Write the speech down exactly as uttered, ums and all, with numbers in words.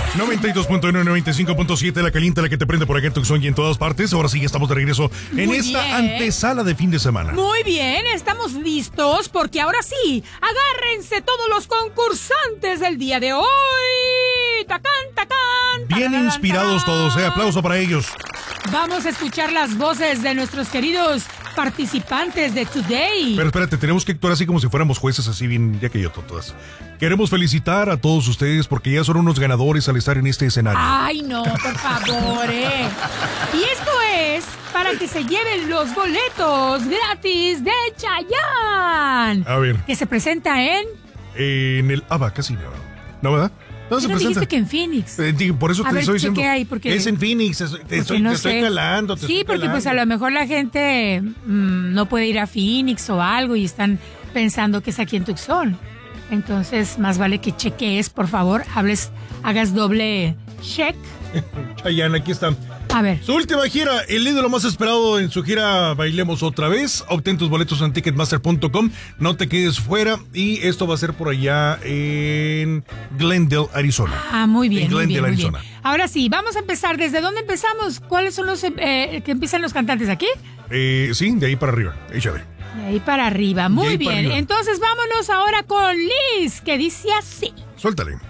noventa y dos punto nueve, noventa y cinco punto siete, la caliente, la que te prende por acá en Tucson y en todas partes. Ahora sí, estamos de regreso en Muy esta bien. antesala de fin de semana. Muy bien, estamos listos porque ahora sí, agárrense todos los concursantes del día de hoy. Tacán, tacán. Bien tararán, inspirados tarán. todos, eh. Aplauso para ellos. Vamos a escuchar las voces de nuestros queridos participantes de Today. Pero espérate, tenemos que actuar así como si fuéramos jueces, así bien, ya que yo, todas. Queremos felicitar a todos ustedes porque ya son unos ganadores al estar en este escenario. Ay, no, por favor, eh. Y esto es para que se lleven los boletos gratis de Chayanne. A ver, Que se presenta en... en el ABA Casino. ¿No, verdad? ¿Dónde se ¿Qué no presenta? dijiste que en Phoenix? Eh, digo, por eso A te ver, estoy diciendo. chequea ahí, porque- Es en Phoenix, es- te, Porque estoy, no te estoy sé. calando. Te Sí, estoy porque pues a calando. lo mejor la gente mm, no puede ir a Phoenix o algo y están pensando que es aquí en Tucson. Entonces, más vale que chequees, por favor, hables, hagas doble check. Chayanne, aquí está. A ver. Su última gira, el ídolo más esperado en su gira Bailemos Otra Vez. Obtén tus boletos en ticketmaster punto com. No te quedes fuera. Y esto va a ser por allá en Glendale, Arizona. Ah, muy bien, En muy bien, Glendale, muy bien. Arizona. Ahora sí, vamos a empezar. ¿Desde dónde empezamos? ¿Cuáles son los eh, que empiezan los cantantes aquí? Eh, sí, de ahí para arriba. Échale. De ahí para arriba. Muy ahí para bien. arriba. Entonces vámonos ahora con Liz, que dice así. Suéltale.